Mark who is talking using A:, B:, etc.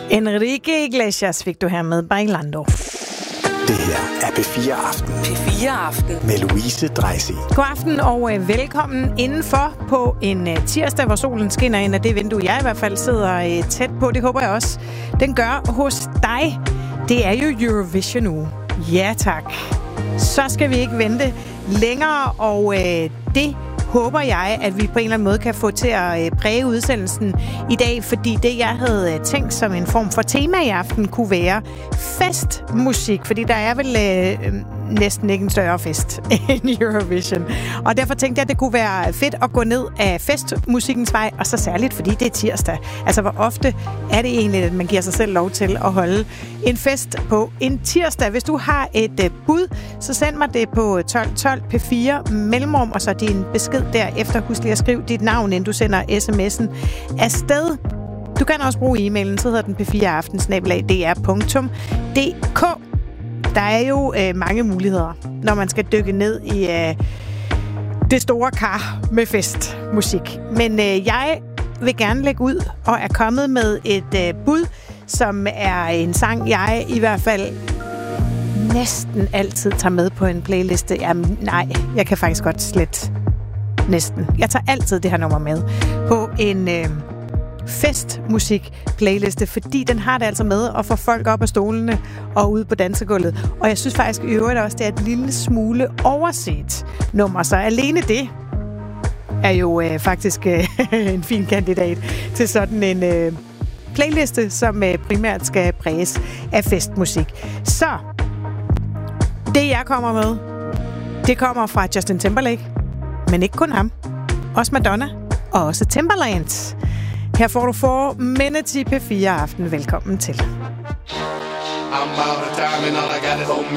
A: Enrique Iglesias fik du her med Bailando.
B: Det her er P4 Aften.
C: P4 Aften.
B: Med Louise Dreisig.
A: God aften og velkommen indenfor på en tirsdag, hvor solen skinner ind af det vindue, jeg i hvert fald sidder tæt på. Det håber jeg også, den gør hos dig. Det er jo Eurovision uge. Ja tak. Så skal vi ikke vente længere, og det håber jeg, at vi på en eller anden måde kan få til at præge udsendelsen i dag, fordi det, jeg havde tænkt som en form for tema i aften, kunne være festmusik, fordi der er vel næsten ikke en større fest end Eurovision. Og derfor tænkte jeg, at det kunne være fedt at gå ned af festmusikkens vej, og så særligt, fordi det er tirsdag. Altså, hvor ofte er det egentlig, at man giver sig selv lov til at holde en fest på en tirsdag? Hvis du har et bud, så send mig det på 1212 P4 mellemrum, og så din besked derefter. Husk lige at skrive dit navn, inden du sender sms'en afsted. Du kan også bruge e-mailen, så hedder den p4aften@dr.dk. Der er jo mange muligheder, når man skal dykke ned i det store kar med festmusik. Men jeg vil gerne lægge ud og er kommet med et bud, som er en sang, jeg i hvert fald næsten altid tager med på en playliste. Jamen, nej, jeg kan faktisk godt slet næsten. Jeg tager altid det her nummer med på en festmusik-playliste, fordi den har det altså med at få folk op af stolene og ud på dansegulvet. Og jeg synes faktisk i øvrigt også, det er et lille smule overset nummer. Så alene det er jo faktisk en fin kandidat til sådan en playliste, som primært skal præges af festmusik. Så det, jeg kommer med, det kommer fra Justin Timberlake, men ikke kun ham. Også Madonna og også Timbaland. Her får du 4 Minutes i P4 Aften. Velkommen til.
D: I'm out of time and all I got is 4 minutes.